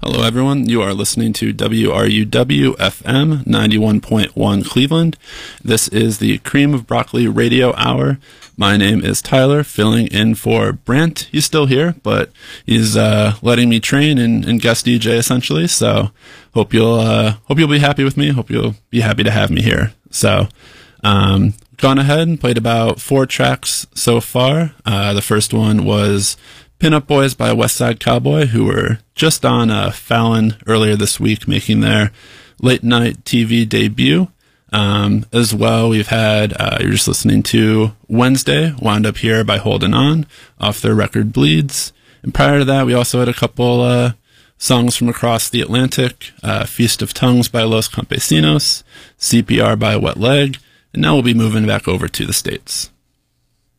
Hello, everyone. You are listening to WRUW FM 91.1 Cleveland. This is the Cream of Broccoli Radio Hour. My name is Tyler, filling in for Brant. He's still here, but he's letting me train and guest DJ essentially. So hope you'll be happy with me. Hope you'll be happy to have me here. So gone ahead and played about 4 tracks so far. The first one was Pin-Up Boys by West Side Cowboy, who were just on Fallon earlier this week, making their late night TV debut. As well, we've had, you're just listening to Wednesday, Wound Up Here by Holding On, off their record Bleeds. And prior to that, we also had a couple songs from across the Atlantic, Feast of Tongues by Los Campesinos, CPR by Wet Leg, and now we'll be moving back over to the States.